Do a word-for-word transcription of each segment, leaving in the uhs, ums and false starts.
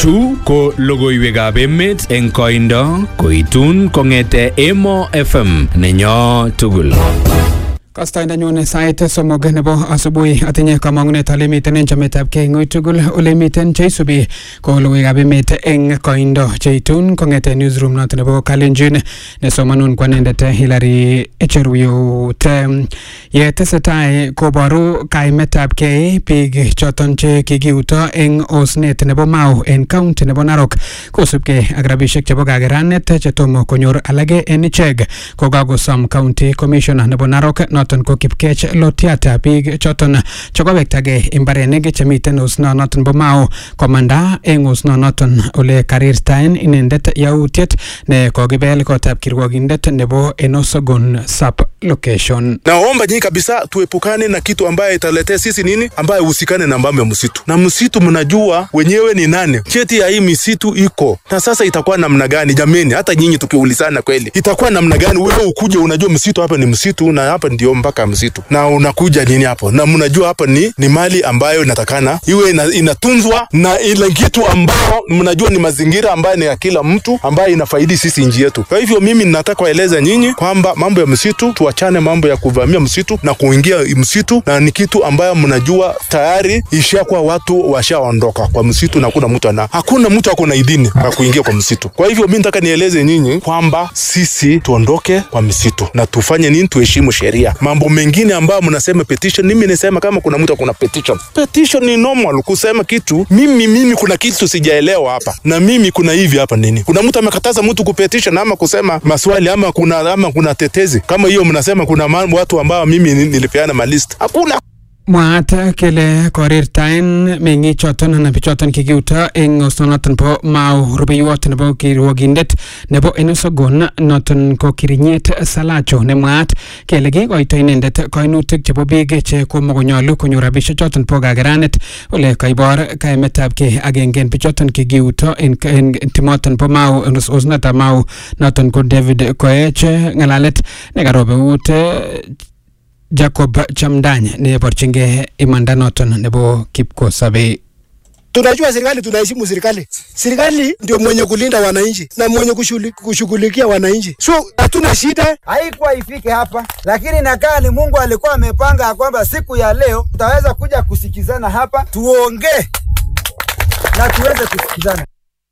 Chu ko logoiwekab emet eng koindo koitun kongete Emo F M nenyo tugul. Kastainda nyone sait somok nebo asubuhi atinye kamangunet ale miten en chametabgei ngoi tugul ole miten cheisubi ko logoiwekab emet eng koindo cheitun kongete newsroom noto nebo Kalenjin nesomanun kwanendet Hilary Echeruyot. Ye tesetai koboru kaimetabgei biik choton che kikiuto eng osnet nebo Mau en county nebo Narok kosubgei ak rabisiek chebo kakeranet chetomo konyor alage en ichek ko kakosom county commissioner nebo Narok noton ko Kipkech Lotiata biik choton chekowektage imbarenik chemiten osno noton bo Mau komanda eng osno noton ole karirtaen inendet yautiet ne kokibel kotab kirwogindet nebo Enosogon sub location. Naomba nyinyi kabisa tuepukane na kitu ambaye italetea sisi nini ambaye usikane na mambo ya msitu. Na msitu mnajua wenyewe ni nani. Cheti ya hii msitu iko. Na sasa itakuwa namna gani jameni? Hata nyinyi tukiulizana kweli. Itakuwa namna gani wewe ukuje unajua msitu hapa ni msitu na hapa ndio mpaka msitu. Na unakuja nini hapo? Na mnajua hapa ni ni mali ambayo inatakana iwe ina, inatunzwa na ile kitu ambao mnajua ni mazingira ambayo ni ya kila mtu ambayo inafaidi sisi nchi yetu. Kwa hivyo mimi ninataka kueleza nyinyi kwamba mambo ya msitu tuachane mambo ya kuvamia msitu na kuingia msitu, na ni kitu ambayo mnajua tayari ishakuwa watu washaondoka kwa msitu na kuna mtu ana hakuna mtu ako na idhini ya kuingia kwa msitu. Kwa hivyo mimi nataka nieleze nyinyi kwamba sisi tuondoke kwa msitu na tufanye nini, tuheshimu sheria. Mambo mengine ambayo mnasema petition, mimi nisema kama kuna mtu akona petition. Petition ni normal kusema kitu. Mimi mimi kuna kitu sijaelewa hapa. Na mimi kuna hivi hapa nini? Kuna mtu amekataza mtu kupetition ama kusema maswali ama kuna ama kuna tetezi. Kama hiyo mnasema kuna mambo watu ambao mimi nilipeana malist. Hakuna. Mwaata kele korirtain mengi choton na bichoton kikiuta eng osnoton po Mau rubeiwot nebo kirwogindet nebo Enosogon noton ko Kirinyet Salacho ne mwaat kele kikoito inendet koinutik chebo biik che komokonyolu konyor rabisiek choton po kakeranet ole kaibor kaimetabgei agenge bichoton kikiuto en timoton po Mau osnoton Mau noton ko David Koech ngalalet ne karobeut Jacob Chamdany ne borchinge imanda noton nebo Kipkosabe. Tunajua serikali, tunaheshimu serikali. Serikali ndio mwenye kulinda wananchi na mwenye kushughulikia wananchi. So hatuna shida. Haikuwa ifike hapa, lakini nakaa ni Mungu alikuwa amepanga kwamba siku ya leo tutaweza kuja kusikizana hapa, tuongee na tuweze kusikizana.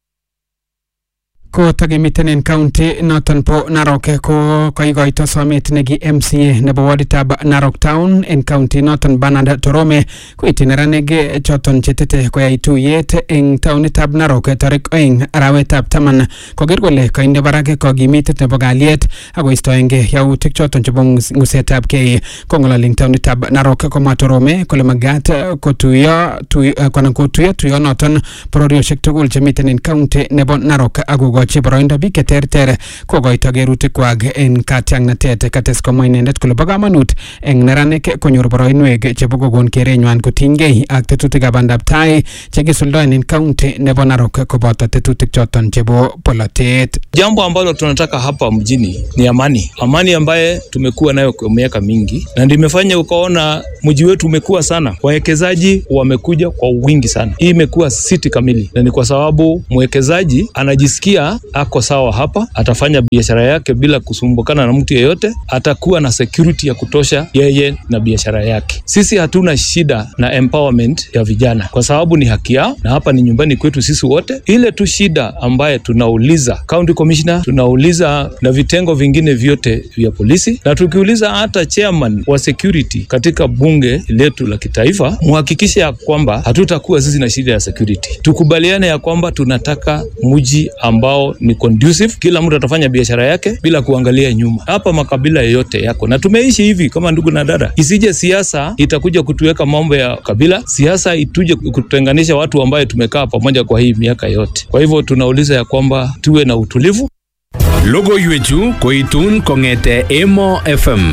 Ko tagimiten en county noton po Narok ko koikoito somet negi M C A nebo waditab Narok Town en county noton Bernard Torome ko itineranege choton chetete koyai tuyet en townitab Narok tarik oeng arawetab taman koger kole koinde barak kokimitet nebo kalyet akoistoenge yautik choton chebo ngusetab gei kong'ololi townitab Narok komwa Torome kole magat kotuyo konan kotuyo tuyo noton pororiosiek tugul chemiten en county nebo Narok ako gochi boroindo biik cheterter kokoito kerutikwak en katiangnatet kates komwa inendet kole bo kamanut eng neranik konyor boroinwek chebo kokon kerenywan kotinygei ak tetutikab bandab tai chekisuldoen en county nebo Narok koboto tetutik choton chebo polatet. Jambo ambalo tunataka hapa mjini ni amani. Amani ambaye tumekuwa nayo kwa miaka mingi na ndimefanya ukaona mji wetu umekuwa sana. Wawekezaji wamekuja kwa wingi sana. Hii imekuwa city kamili na ni kwa sababu mwekezaji anajisikia ako sawa hapa, atafanya biashara yake bila kusumbukana na mtu yeyote, atakuwa na security ya kutosha yeye na biashara yake. Sisi hatuna shida na empowerment ya vijana kwa sababu ni haki yao na hapa ni nyumbani kwetu sisi wote. Ile tu shida ambaye tunauliza county commissioner, tunauliza na vitengo vingine vyote vya polisi na tukiuliza hata chairman wa security katika bunge letu la kitaifa, muhakikishe ya kwamba hatutakuwa sisi na shida ya security. Tukubaliane ya kwamba tunataka mji ambao ni conducive, kila mtu atafanya biashara yake bila kuangalia nyuma. Hapa makabila yote yako na tumeishi hivi kama ndugu na dada. Isije siasa itakuja kutuweka mambo ya kabila, siasa ituje kutenganisha watu ambao tumekaa pamoja kwa hii miaka yote. Kwa hivyo tunauliza ya kwamba tuwe na utulivu. Logoiwechu koitun kongete Emo F M.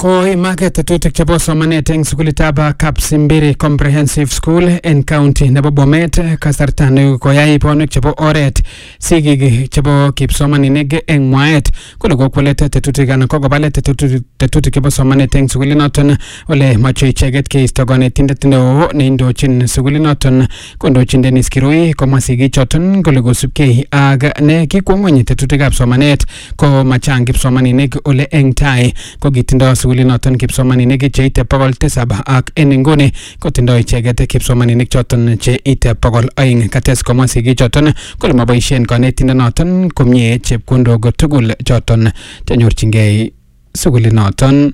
ko imaget tetutik chebo somanet eng sukulitab Kapsimbiri Comprehensive School en county nebo Bomet kasarta ne koyai bonwek chebo oret sigig chebo kipsomaninik eng mwaet kole kokwelete tetutik anan kokobale tetutik tetutik chebo somanet eng sukulinoton ole mache icheget keisto konetindet neo neindochin sukulinoton kondochin Dennis Kirui komwa sigichoton kole kosubkei ak ne kikwong'ony tetutikab somanet ko machang kipsomaninik ole eng tai ko kitindo sukulinoton kipsomaninik cheite pokol tisab ak en inguni kotindo icheget kipsomaninik choton cheite pokol aeng. Kates komwa sigichoton kole maboisien konetindonoton komie chepkondok tugul choton chenyorchingei sukulinoton.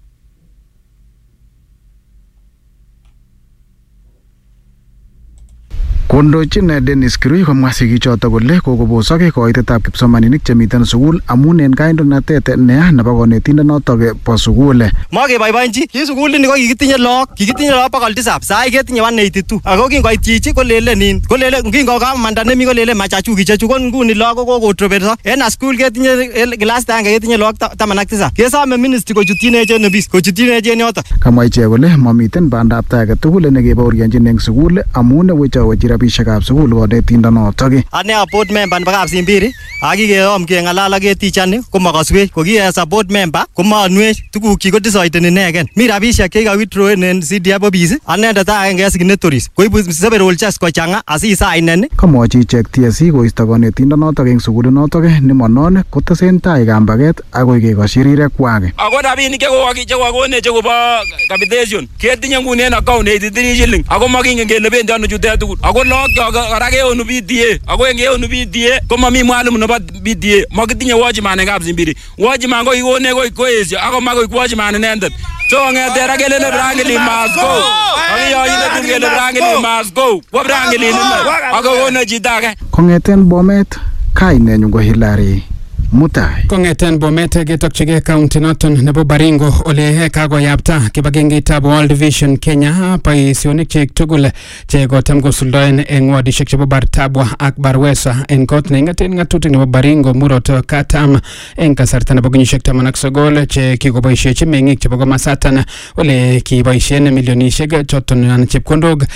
Kondochin Dennis Kirui komwa sigichoto kole kokobosok koitetab kipsomaninik chemiten sukul amun en kandoinatet neya nebo konetindonotok bo sukul. Makeboiboenchi ki sukulini ko kikitinye look kikitinye look pokol tisab sai ketinye one eighty-two ako kingoit chichi kolele nin kolele kingokamanda nemi kolele machachu kichechu ko nguni look ko kokotropeso en school ketinye class tanga ketinye look taman ak tisab kesome ministry kochutyin echen bis kochutyin echen yoto. Kamwa ichek kole mamiten bandab tai age tugul nekebaorionjin eng sukul amun wechowechi rabishekab sukul konetindonotok. Ane a board member nebo Kapsimbiri akikeom keng'alal ak ketichani komakaswech ko ki as a board member komanwech tuguk ko deciden inegen. Mi rabishek chekikawithdrawen en C D F office anendet agenge signatories koibu several checks kochang'a asisainen. Kamwochi ichek T S C koisto konetindonotok eng sukulinotok nemonon kotesen tai kambaget akoi kekashirire kwake. Ako rabinik chekokonech chekobo capitation ketinye nguni en account eighty-three shilling ako makingen kele bendi ano chutet tugul. Ako look kora keonu P T A ako en keonu P T A komami mwalimu nebo P T A makitinye watchman en Kapsimbiri. Watchman ko kikone koesio ako makoi watchman inendet. So ng'etera kelele Franklin must go. Akiyoyine tun kele Franklin must go. Kwa Franklin ine ako kone chito age. Kong'eten Bomet kainenyu ko Hilary Mutai. Kong'eten Bomet ketokchigei county noton nebo Baringo ole kakoyapta kibagengeitab World Vision Kenya boisionik chik tugul che kotem kosuldoen eng wadishek chebo Bartabwa ak Barwesa en kot neing'aten ng'atutik nebo Baringo murot katam eng kasarta nebo kenyisiek taman ak sogol che kikoboisiechi meng'ik chebo komasatan ole kiboisien milionisiek choton anan chepkondok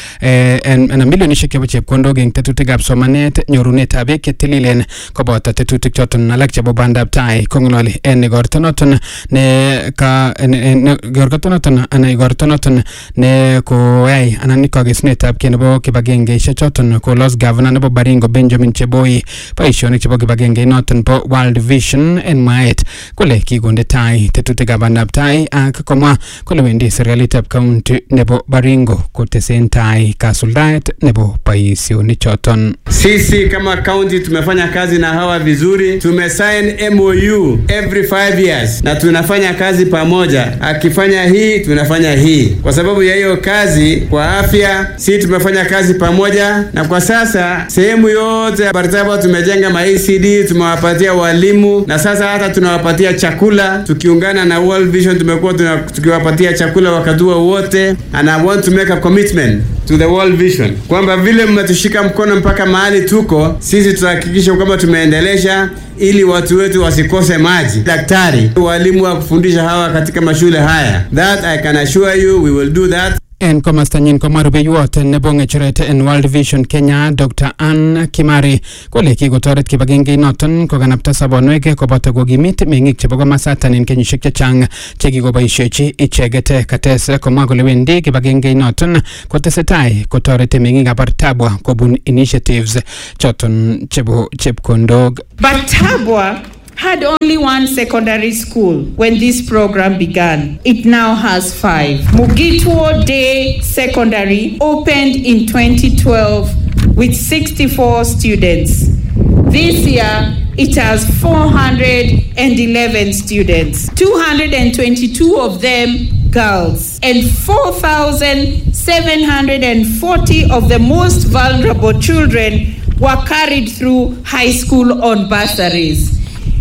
anan milionisiek chebo chepkondok eng tetutikab somanet, nyorunetab beek chetililen koboto tetutik choton alak chebo bandab tai. Kong'ololi en igorto noton ne ka igorto noton ana igorto noton ne koyai anan kagesunetab kei nebo kibagengeisiek choton ko los governor nebo Baringo Benjamin Cheboi boisionik chebo kibagenge noton bo World Vision en mwaet kole kikonde tai tetutikab bandab tai ak komwa kole wendi serikalitab county nebo Baringo kotesen tai kasuldaet nebo boisionik choton. Sisi kama county tumefanya kazi na hawa vizuri, tumesign M O U every five years na tunafanya kazi pamoja. Akifanya hii tunafanya hii kwa sababu ya hiyo kazi. Kwa afya si tumefanya kazi pamoja, na kwa sasa sehemu yote ya Bartabwa tumejenga ma E C D, tumewapatia walimu na sasa hata tunawapatia chakula. Tukiungana na World Vision tumekuwa tukiwapatia chakula wakati wote, and I want to make a commitment to the World Vision kwamba vile mnatushika mkono mpaka mahali tuko sisi, tutahakikisha kwamba tumeendelesha ili watu wetu wasikose maji, daktari, walimu wa kufundisha hawa katika mashule haya. That I can assure you we will do that. En komastanyin komwa rubeiwot nebo ng'echeret en World Vision Kenya Doctor Ann Kimari kole kikotoret kibagenge noton kokanapta sobonwek koboto kokimit meng'ik chebo komasatan en kenyisiek chechang chekikoboisiechi icheget. Kates komwa kole wendi kibagenge noton kotesetai kotoreti meng'ikab Bartabwa kobun initiatives choton chebo chepkondok. Bartabwa had only one secondary school when this program began. It now has five. Mugituo Day Secondary opened in twenty twelve with sixty-four students. This year, it has four hundred eleven students, two hundred twenty-two of them girls, and four thousand seven hundred forty of the most vulnerable children were carried through high school on bursaries.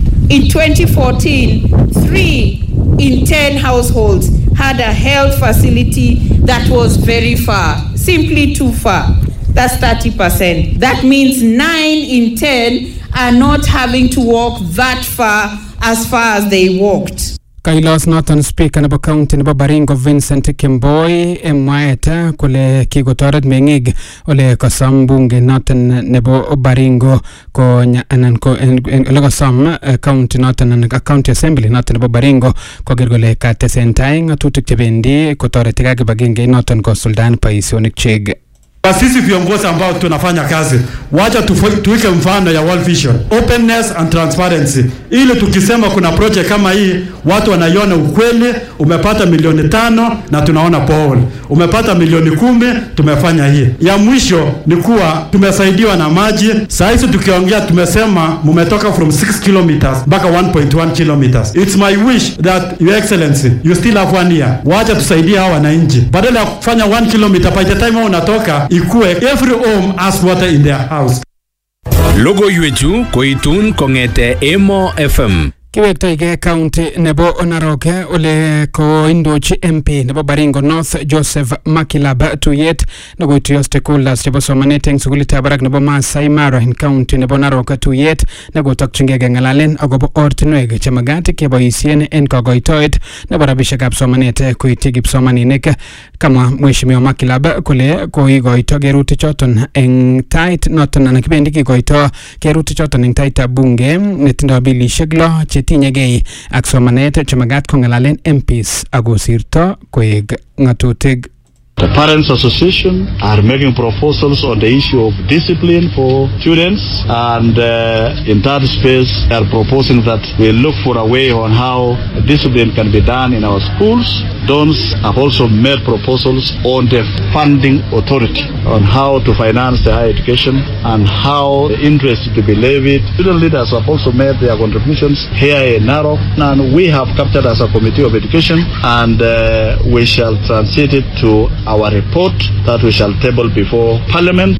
In twenty fourteen, three in ten households had a health facility that was very far, simply too far. That's thirty percent. That means nine in ten are not having to walk that far as far as they walked. Kailos Northern Speaker nebo County nebo Baringo Vincent Kimboi emwaeta kole kikotoret meng'ik ole kosom bunge noton nebo Baringo ko anan ko ole kosom county noton anan county assembly noton nebo Baringo koker kole katesentai ng'atutik chebendi kotoreti kibagenge noton kosuldaen boisionik chik. Sisi viongozi ambao tunafanya kazi, wacha tuweke mfano ya World Vision, openness and transparency, ili tukisema kuna project kama hii watu wanaiona ukweli. Umepata milioni tano na tunaona Paul, umepata milioni kumi, tumefanya hii. Ya mwisho ni kuwa tumesaidiwa na maji. Sasa hizi tukiongea tumesema mumetoka from six kilometers mpaka one point one kilometers. It's my wish that your excellency you still have one year, wacha tusaidie hawa wananchi, badala ya kufanya one kilometer by the time unatoka ikue every home has water in their house. Logo yuechu koitun kongete Emo F M. Kiwektoige county nebo Narok ole koindochi M P nebo Baringo North Joseph Makilab tuyet nekoituyo stakeholders chebo somanet eng sukulitab barak nebo Masai Mara en county nebo Narok tuyet nekotokchingei keng'alalen akobo ortinwek chemagat keboisien en kokoitoet nebo rabisiekab somanet koityi kipsomaninik. Kamwa Mheshimiwa Makilab kole koikoito kerutik choton eng tait noton anan kibendi kikoito kerutik choton eng taitab bunge netindoi bilisiek lo tinyegei ak somanet chemagat kong'alalen M Ps akosirto koek ng'atutik. The Parents Association are making proposals on the issue of discipline for students, and uh, in that space they are proposing that we look for a way on how discipline can be done in our schools. D O N S have also made proposals on the funding authority, on how to finance the higher education and how the interest to be levied. Student leaders have also made their contributions here in Narok, and we have captured as a committee of education, and uh, we shall transit it to our report that we shall table before Parliament.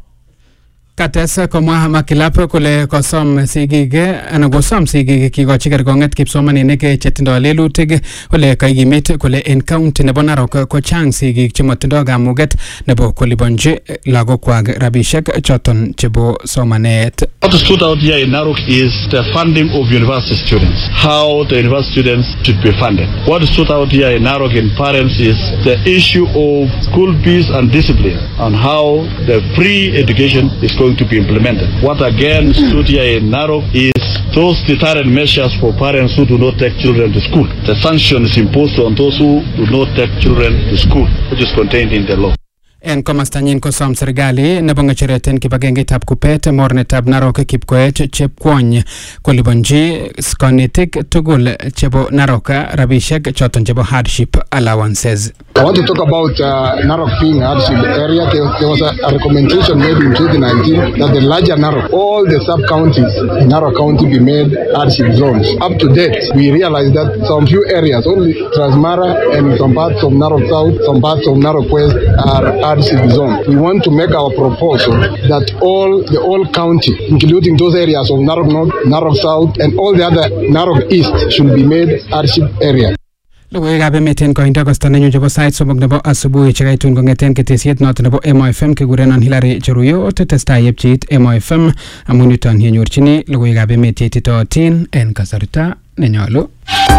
Kates komwa Makilab kole kosom sigik anan kosom sigik kikochi kerkong'et kipsomaninik chetindoi lelutik ole kaikimit kole en county nebo Narok ko chang sigik chematindoi kamuget nebo koliponji lagokwak rabisiek choton chebo somanet. What stood out here in Narok is the funding of university students, how the university students should be funded. What stood out here in Narok in parents is the issue of school fees and discipline, and how the free education is going to be implemented. What again stood here in Narok is those deterrent measures for parents who do not take children to school. The sanctions imposed on those who do not take children to school, which is contained in the law. En komastanyin kosom serikali nebo ng'echeret en kibagengeitab Kupet mornetab Narok Kipkoech Chepkwony koliponji konetik tugul chebo Narok rabisiek choton chebo hardship allowances. I want to talk about uh, Narok being hardship area. There, there was a, a recommendation made in twenty nineteen that the larger Narok, all the sub-counties in Narok County be made hardship zones. Up to date, we realized that some few areas, only Transmara and some parts of Narok South, some parts of Narok West are hardship zone. We want to make our proposal that all the whole county, including those areas of Narok North, Narok South, and all the other Narok East, should be made hardship area. Logoiwekab emet en koindo kosta nenyu chebo sait somok nebo asubuhi chekaitun kong'eten ketesiet noton nebo Emo F M kekurenon Hilary Cheruyo tetestai yepcheit Emo F M amun yuton yenyorchini logoiwekab emet yeititootin en kasarta nenyolu.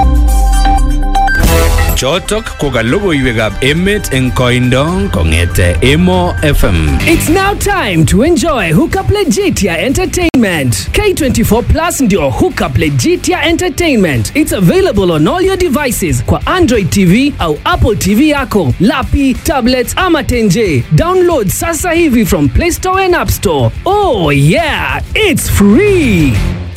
Chotok ko ka logoiwekab emet en koindo kong'ete Emo F M. It's now time to enjoy Hookup Legitia Entertainment. K twenty-four Plus ndio Hookup Legitia Entertainment. It's available on all your devices kwa Android T V au Apple T V yako, lapi, tablets ama tenje. Download sasa hivi from Play Store and App Store. Oh yeah, it's free.